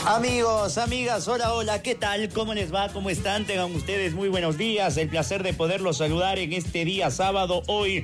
Amigos, amigas, hola, hola, ¿qué tal? ¿Cómo les va? ¿Cómo están? Tengan ustedes muy buenos días. El placer de poderlos saludar en este día sábado, hoy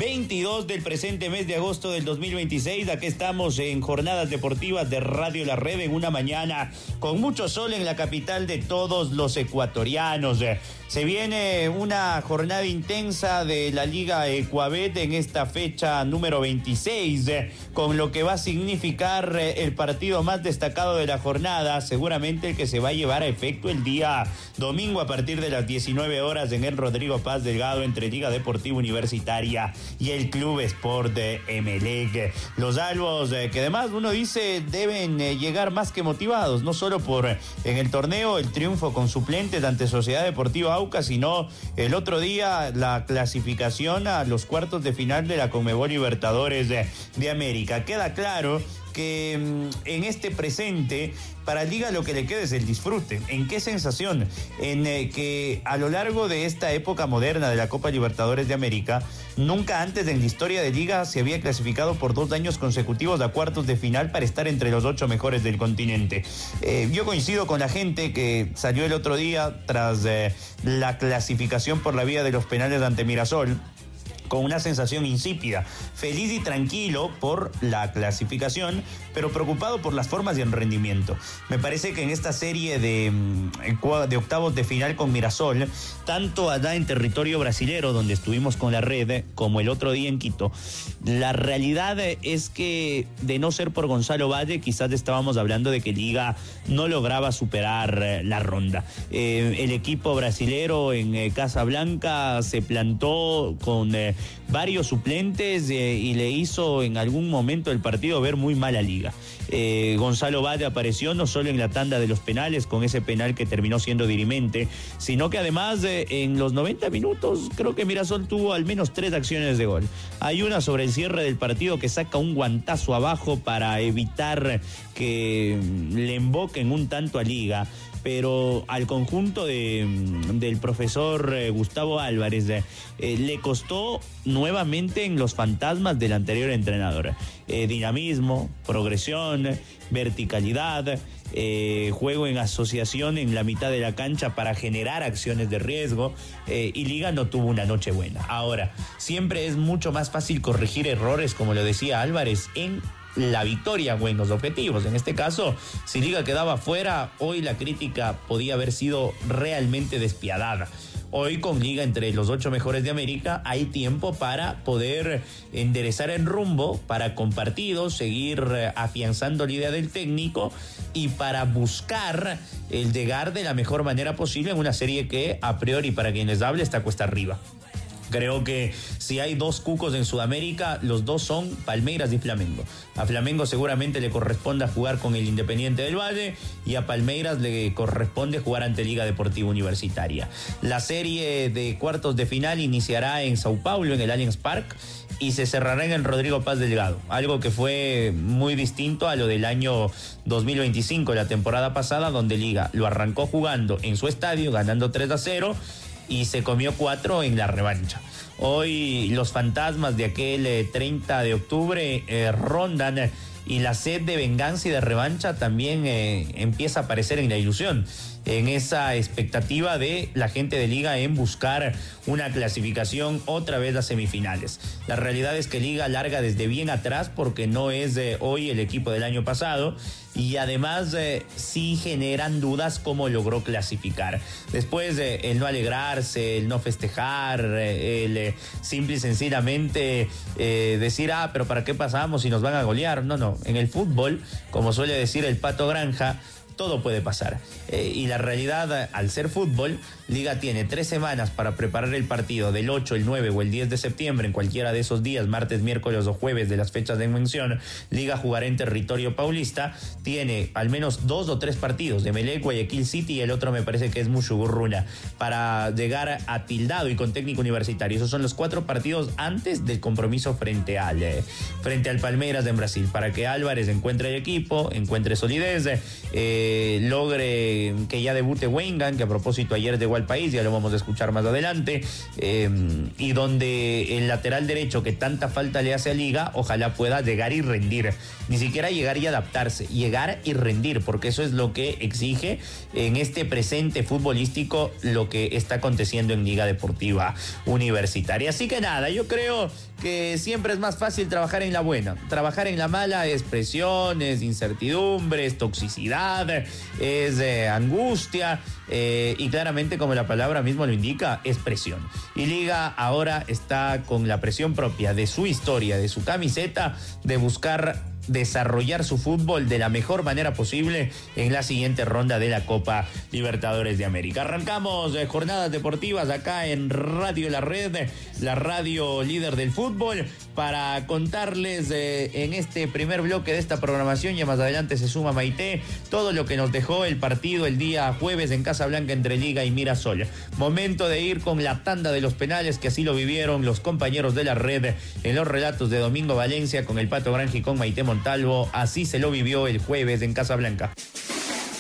22 del presente mes de agosto del 2026. Aquí estamos en Jornadas Deportivas de Radio La Red en una mañana con mucho sol en la capital de todos los ecuatorianos. Se viene una jornada intensa de la Liga Ecuabet en esta fecha número 26, con lo que va a significar el partido más destacado de la jornada, seguramente el que se va a llevar a efecto el día domingo a partir de las 19 horas en el Rodrigo Paz Delgado entre Liga Deportiva Universitaria y el Club Sport de Emelec. Los albos que además uno dice deben llegar más que motivados, no solo por en el torneo el triunfo con suplentes ante Sociedad Deportiva Aucas, sino el otro día la clasificación a los cuartos de final de la Conmebol Libertadores de América. Queda claro que en este presente para Liga lo que le queda es el disfrute. ¿En qué sensación? En que a lo largo de esta época moderna de la Copa Libertadores de América, nunca antes en la historia de Liga se había clasificado por 2 años consecutivos a cuartos de final para estar entre los 8 mejores del continente. Yo coincido con la gente que salió el otro día tras la clasificación por la vía de los penales ante Mirasol, con una sensación insípida, feliz y tranquilo por la clasificación, pero preocupado por las formas y el rendimiento. Me parece que en esta serie de octavos de final con Mirasol, tanto allá en territorio brasilero, donde estuvimos con la Red, como el otro día en Quito, la realidad es que de no ser por Gonzalo Valle, quizás estábamos hablando de que Liga no lograba superar la ronda. El equipo brasilero en Casablanca se plantó con varios suplentes y le hizo en algún momento el partido ver muy mal a Liga. Gonzalo Valle apareció no solo en la tanda de los penales con ese penal que terminó siendo dirimente, sino que además en los 90 minutos creo que Mirasol tuvo al menos 3 acciones de gol. Hay una sobre el cierre del partido que saca un guantazo abajo para evitar que le emboquen un tanto a Liga, pero al conjunto del profesor Gustavo Álvarez le costó nuevamente en los fantasmas del anterior entrenador. Dinamismo, progresión, verticalidad, juego en asociación en la mitad de la cancha para generar acciones de riesgo, y Liga no tuvo una noche buena. Ahora, siempre es mucho más fácil corregir errores, como lo decía Álvarez, en la victoria o en los objetivos. En este caso, si Liga quedaba fuera, hoy la crítica podía haber sido realmente despiadada. Hoy con Liga entre los 8 mejores de América hay tiempo para poder enderezar el rumbo, para con partidos seguir afianzando la idea del técnico y para buscar el llegar de la mejor manera posible en una serie que a priori para quienes hable está cuesta arriba. Creo que si hay 2 cucos en Sudamérica, los 2 son Palmeiras y Flamengo. A Flamengo seguramente le corresponde jugar con el Independiente del Valle y a Palmeiras le corresponde jugar ante Liga Deportiva Universitaria. La serie de cuartos de final iniciará en Sao Paulo, en el Allianz Parque, y se cerrará en el Rodrigo Paz Delgado, algo que fue muy distinto a lo del año 2025, la temporada pasada, donde Liga lo arrancó jugando en su estadio, ganando 3-0, y se comió 4 en la revancha. Hoy los fantasmas de aquel 30 de octubre rondan, y la sed de venganza y de revancha también empieza a aparecer en la ilusión, en esa expectativa de la gente de Liga en buscar una clasificación otra vez a semifinales. La realidad es que Liga larga desde bien atrás porque no es hoy el equipo del año pasado, y además sí generan dudas cómo logró clasificar. Después el no alegrarse, el no festejar, el simple y sencillamente decir, pero ¿para qué pasamos si nos van a golear? No, en el fútbol, como suele decir el Pato Granja, todo puede pasar. Y la realidad, al ser fútbol, Liga tiene 3 semanas para preparar el partido del 8, el 9 o el 10 de septiembre, en cualquiera de esos días, martes, miércoles o jueves de las fechas de mención. Liga jugará en territorio paulista, tiene al menos 2 o 3 partidos de Emelec, Guayaquil City, y el otro me parece que es Mushugurruna, para llegar a Tildado y con técnico universitario. Esos son los 4 partidos antes del compromiso frente al Palmeiras en Brasil, para que Álvarez encuentre el equipo, encuentre solidez, logre que ya debute Weingán, que a propósito ayer llegó al país, ya lo vamos a escuchar más adelante, y donde el lateral derecho que tanta falta le hace a Liga, ojalá pueda llegar y rendir, ni siquiera llegar y adaptarse, llegar y rendir, porque eso es lo que exige en este presente futbolístico lo que está aconteciendo en Liga Deportiva Universitaria. Así que nada, yo creo que siempre es más fácil trabajar en la buena. Trabajar en la mala es presión, es incertidumbre, es toxicidad, es angustia, y claramente, como la palabra mismo lo indica, es presión. Y Liga ahora está con la presión propia de su historia, de su camiseta, de buscar desarrollar su fútbol de la mejor manera posible en la siguiente ronda de la Copa Libertadores de América. Arrancamos jornadas deportivas acá en Radio La Red, la radio líder del fútbol, para contarles en este primer bloque de esta programación, ya más adelante se suma Maite, todo lo que nos dejó el partido el día jueves en Casablanca entre Liga y Mirasol. Momento de ir con la tanda de los penales, que así lo vivieron los compañeros de La Red en los relatos de Domingo Valencia con el Pato Granja y con Maite Montalvo. Así se lo vivió el jueves en Casablanca.